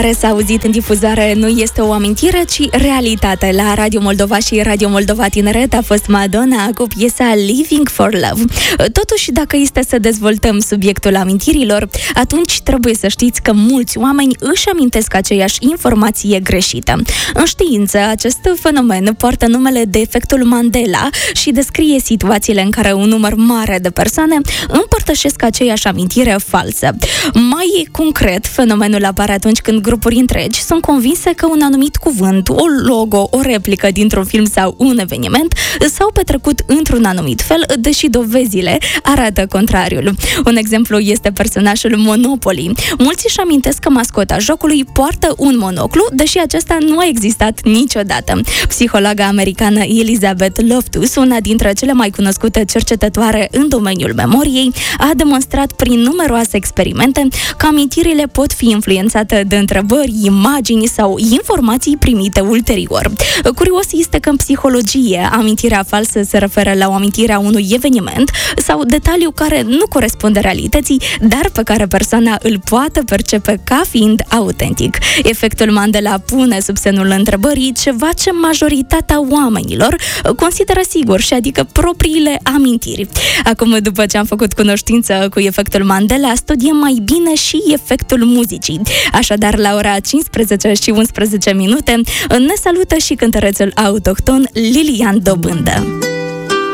S-a auzit în difuzare nu este o amintire, ci realitate. La Radio Moldova și Radio Moldova Tineret a fost Madonna cu piesa Living for Love. Totuși, dacă este să dezvoltăm subiectul amintirilor, atunci trebuie să știți că mulți oameni își amintesc aceeași informație greșită. În știință, acest fenomen poartă numele de efectul Mandela și descrie situațiile în care un număr mare de persoane împărtășesc aceeași amintire falsă. Mai concret, fenomenul apare atunci când grupuri întregi sunt convinse că un anumit cuvânt, o logo, o replică dintr-un film sau un eveniment s-au petrecut într-un anumit fel, deși dovezile arată contrariul. Un exemplu este personajul Monopoly. Mulți își amintesc că mascota jocului poartă un monoclu, deși acesta nu a existat niciodată. Psihologa americană Elizabeth Loftus, una dintre cele mai cunoscute cercetătoare în domeniul memoriei, a demonstrat prin numeroase experimente că amintirile pot fi influențate de întrebări, imagini sau informații primite ulterior. Curios este că în psihologie, amintirea falsă se referă la o amintire a unui eveniment sau detaliu care nu corespunde realității, dar pe care persoana îl poate percepe ca fiind autentic. Efectul Mandela pune sub semnul întrebării ceva ce majoritatea oamenilor consideră sigur, și adică propriile amintiri. Acum, după ce am făcut cunoștință cu efectul Mandela, studiem mai bine și efectul muzicii. Așadar, la ora 15 și 11 minute, ne salută și cântărețul autohton Lilian Dobândă.